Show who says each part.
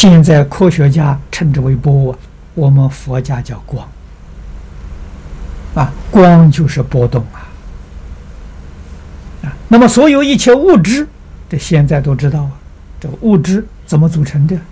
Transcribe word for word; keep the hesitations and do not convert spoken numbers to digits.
Speaker 1: 现在科学家称之为波，我们佛家叫光。啊，光就是波动啊。啊，那么所有一切物质，这现在都知道啊，这物质怎么组成的？